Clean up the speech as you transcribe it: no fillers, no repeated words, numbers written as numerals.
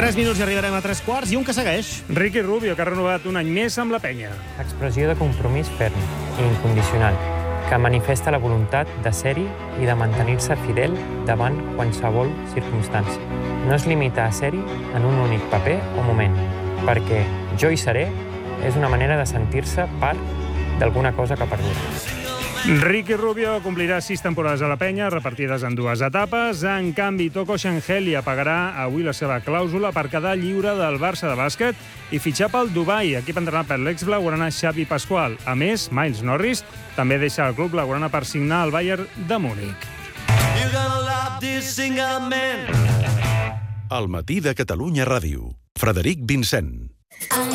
3 minuts i arribarem a 3 quarts, i un que segueix. Ricky Rubio, que ha renovat un any més amb la penya. Expressió de compromís ferm i incondicional, que manifesta la voluntat de ser-hi i de mantenir-se fidel davant qualsevol circumstància. No es limita a ser-hi en un únic paper o moment, perquè jo hi seré és una manera de sentir-se part d'alguna cosa que perdura. Ricky Rubio complirà 6 temporades a la penya, repartides en 2 etapes. En canvi, Toko Shengelia pagarà avui la seva clàusula per quedar lliure del Barça de bàsquet i fitxar pel Dubai, equip entrenat per l'ex-blaugrana Xavi Pascual. A més, Miles Norris també deixa el club blaugrana per signar al Bayern de Múnich. El matí de Catalunya Ràdio. Frederic Vincent.